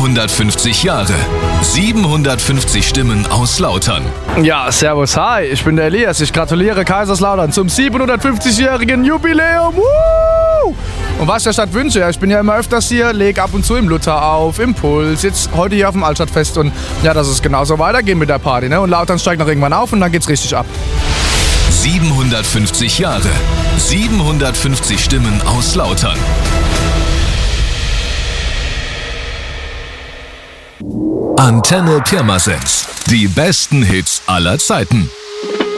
750 Jahre. 750 Stimmen aus Lautern. Ja, servus, hi, ich bin der Elias. Ich gratuliere Kaiserslautern zum 750-jährigen Jubiläum. Woo! Und was ich der Stadt wünsche, ja, ich bin ja immer öfters hier, leg ab und zu im Luther auf, im Puls, jetzt heute hier auf dem Altstadtfest und ja, dass es genauso weitergeht mit der Party, ne? Und Lautern steigt noch irgendwann auf und dann geht's richtig ab. 750 Jahre. 750 Stimmen aus Lautern. Antenne Pirmasens. Die besten Hits aller Zeiten.